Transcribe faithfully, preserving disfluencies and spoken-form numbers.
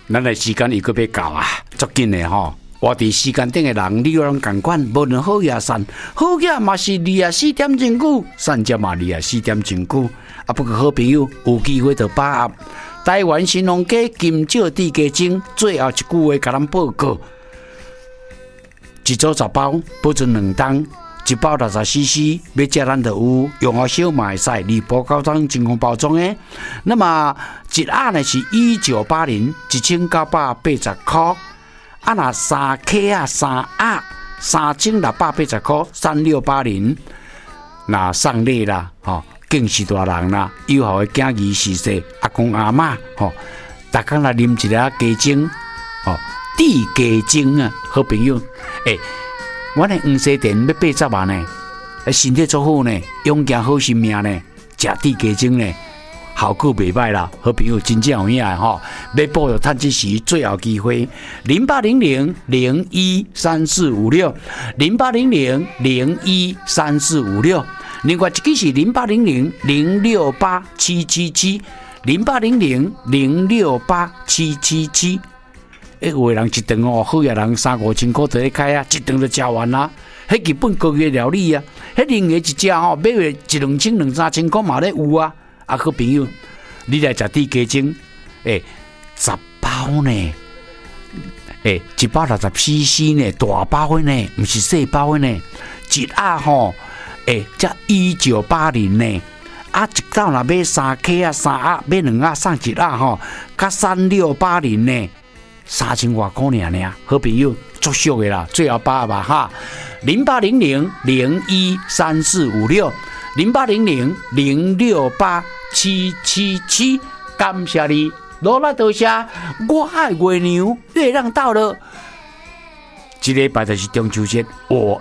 咱的时间又搁要到啊，足紧的吼。活伫时间顶的人，你有人共款，无论好也散，好也嘛是二啊四点钟久，散则嘛二啊四点钟久。啊，不过好朋友有机会就把握。台湾新农家金少地鸡精最后一句话甲咱报告：一组十包，保存两冬。一包六十 C C， 要食咱就有，用好小嘛会使，离谱高档真空包装的。那么一盒呢是一九八零，一千九百八十块。啊，那三克啊三盒，三千六百八十块，三六八零。那送礼啦，吼，敬是大人啦，友好的囝儿逝世，阿公阿嬷，吼，逐工来啉一粒鸡精，吼，地鸡精啊，好朋友，诶、欸。我的黄西田要八十万呢，身体足好呢，永健好生命呢，食地鸡精呢，效果袂歹啦。好朋友真正有影的吼，要报就趁这时最后机会，零八零零零一三四五六，零八零零零一三四五六，另外一支是零八零零零六八七七七，零八零零零六八七七七。诶，有个人一顿哦，好野人三五千块就咧开啊，一顿就食完啦。迄日本高级料理啊，迄另外一只吼，买个一两千、两三千块嘛咧有啊。啊，好朋友，你来食地鸡精，诶，十包呢，诶，一包六十 C C 呢，大包的呢，毋是细包的呢，一盒吼，诶，才一九八零呢。啊，一道若买三克啊，三盒买两盒送一盒吼，甲三六八零呢。三千外块尔尔，好朋友足俗的啦，最后把握吧哈，零八零零零一三四五六，零八零零零六八七七七，感谢你，罗拉多谢，我爱月娘，月亮到了，这礼拜就是中秋节，我